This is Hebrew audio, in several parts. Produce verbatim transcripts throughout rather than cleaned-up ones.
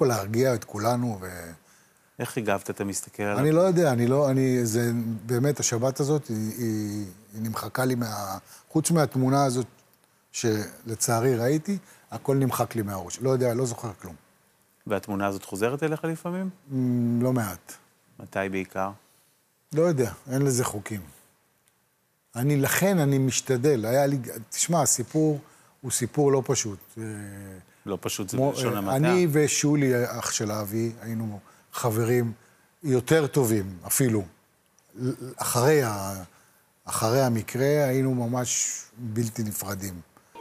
כל להרגיע את כולנו. ו... איך הגבת, אתה מסתכל עליו? אני לא יודע, אני לא, אני, זה באמת, השבת הזאת, היא, היא, היא נמחקה לי מה... חוץ מהתמונה הזאת, שלצערי ראיתי, הכל נמחק לי מהראש. לא יודע, לא זוכר כלום. והתמונה הזאת חוזרת אליך לפעמים? לא מעט. מתי בעיקר? לא יודע, אין לזה חוקים. אני, לכן אני משתדל. היה לי, תשמע, הסיפור הוא סיפור לא פשוט. לא פשוט, זה בלשון המעטה. אני ושולי, אח של אבי, היינו חברים יותר טובים, אפילו. אחרי, ה, אחרי המקרה היינו ממש בלתי נפרדים.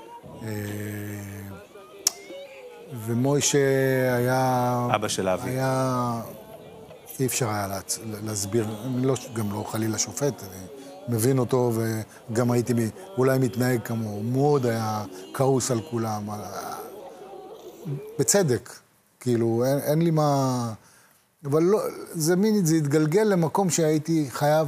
ומוישה היה... אבא של אבי. היה... אי אפשר היה להצ... להסביר, אני לא, גם לא חלילה שופט, אני מבין אותו וגם הייתי אולי מתנהג כמו, מאוד היה קרוס על כולם, בצדק, כאילו, אין, אין לי מה... אבל לא, זה מין, זה התגלגל למקום שהייתי חייב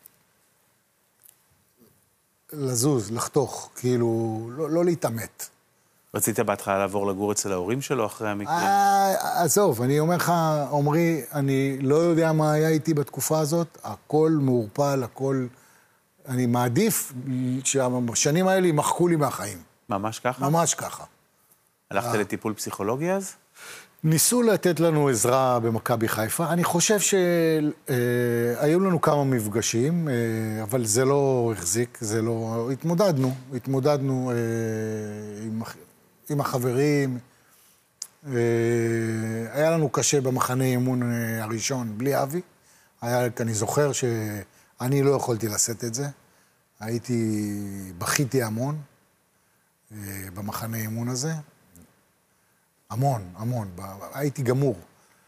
לזוז, לחתוך, כאילו, לא, לא להתאמת. רצית בהתחלה לעבור לגור אצל ההורים שלו אחרי המקרה? עזוב, אני אומר לך, עומרי, אני לא יודע מה היה איתי בתקופה הזאת, הכל מעורפל, הכל... אני מעדיף שהשנים האלה ימחקו לי מהחיים. ממש ככה? ממש ככה. הלכת לטיפול פסיכולוגי אז? ניסו לתת לנו עזרה במכבי חיפה. אני חושב שהיו לנו כמה מפגשים, אבל זה לא החזיק, זה לא... התמודדנו, התמודדנו עם, עם החברים. היה לנו קשה במחנה אימון הראשון, בלי אבי. היה, אני זוכר שאני לא יכולתי לשאת את זה. הייתי, בכיתי המון במחנה אימון הזה. המון, המון. הייתי גמור.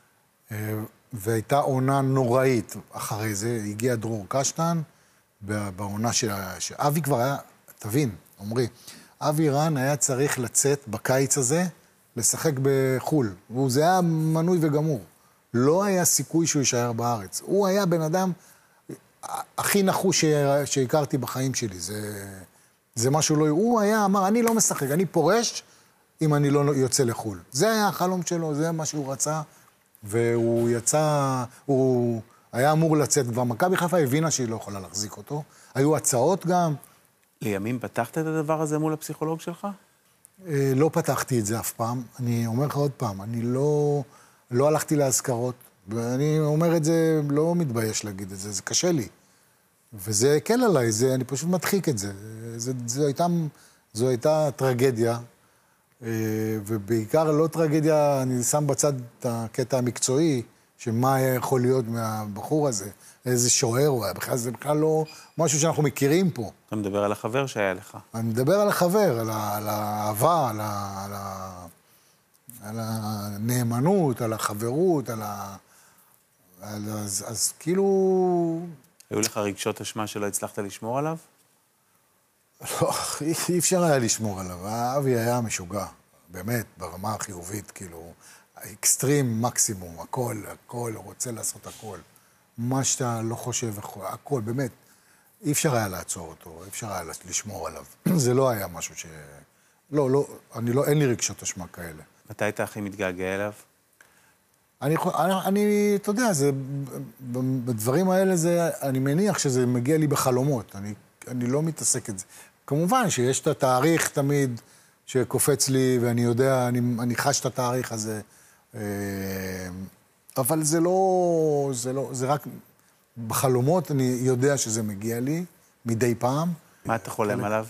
והייתה עונה נוראית אחרי זה. הגיע דרור קשטן, בעונה של... אבי כבר היה, תבין, עומרי, אבי רן היה צריך לצאת בקיץ הזה, לשחק בחול. וזה היה מנוי וגמור. לא היה סיכוי שהוא יישאר בארץ. הוא היה בן אדם הכי נחוש שהכרתי בחיים שלי. זה, זה משהו לא... הוא היה, אמר, אני לא משחק, אני פורש, אם אני לא יוצא לחול. זה היה החלום שלו, זה מה שהוא רצה, והוא יצא, הוא היה אמור לצאת כבר. מכבי חיפה הבינה שהיא לא יכולה להחזיק אותו. היו הצעות גם. לימים פתחת את הדבר הזה מול הפסיכולוג שלך? לא פתחתי את זה אף פעם. אני אומר לך עוד פעם, אני לא, לא הלכתי להזכרות, ואני אומר את זה, לא מתבייש להגיד את זה, זה קשה לי. וזה הקל עליי, זה, אני פשוט מדחיק את זה. זה, זה הייתה, זו הייתה טרגדיה. ובעיקר לא טרגדיה, אני שם בצד את הקטע המקצועי, שמה היה יכול להיות מהבחור הזה, איזה שוער הוא היה, בכלל זה בכלל לא משהו שאנחנו מכירים פה. אתה מדבר על החבר שהיה לך. אני מדבר על החבר, על, ה, על האהבה, על, ה, על, ה, על הנאמנות, על החברות, על ה... על, אז, אז כאילו... היו לך רגשות אשמה שלא הצלחת לשמור עליו? לא, אי אפשר היה לשמור עליו. אבי היה משוגע, באמת, ברמה החיובית, כאילו, אקסטרים מקסימום, הכל, הכל, רוצה לעשות הכל. מה שאתה לא חושב, הכל, באמת, אי אפשר היה לעצור אותו, אי אפשר היה לשמור עליו. זה לא היה משהו ש... לא, לא, אני לא, אין לי רגשות אשמה כאלה. מתי אתה הכי מתגעגע אליו? אני, אני, אתה יודע, זה, בדברים האלה זה, אני מניח שזה מגיע לי בחלומות, אני, אני לא מתעסק את זה. כמובן שיש את התאריך תמיד שקופץ לי, ואני יודע, אני, אני חש את התאריך הזה, אבל זה לא, זה לא, זה רק בחלומות, אני יודע שזה מגיע לי מדי פעם. מה אתה חולם עליו?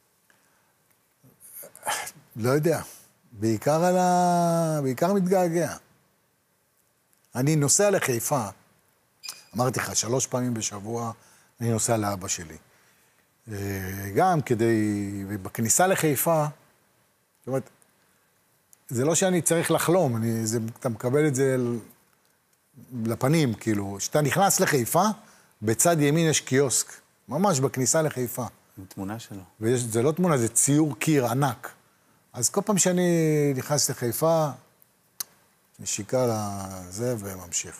לא יודע, בעיקר על ה... בעיקר מתגעגע. אני נוסע לחיפה, אמרתי לך, שלוש פעמים בשבוע אני נוסע לאבא שלי. גם כדי, בכניסה לחיפה, זאת אומרת, זה לא שאני צריך לחלום, אני, זה, אתה מקבל את זה לפנים, כאילו, כשאתה נכנס לחיפה, בצד ימין יש קיוסק, ממש בכניסה לחיפה. תמונה שלו. וזה לא תמונה, זה ציור קיר ענק. אז כל פעם שאני נכנס לחיפה, נשיקה לזה וממשיך.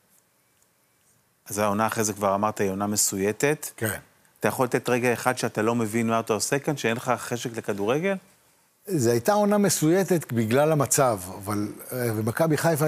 אז העונה אחרי זה כבר אמרת, היא עונה מסויטת. כן. אתה יכול לתת רגע אחד שאתה לא מבין מה אתה עושה כאן, שאין לך חשק לכדורגל? זו הייתה עונה מסויטת בגלל המצב, אבל במכבי חיפה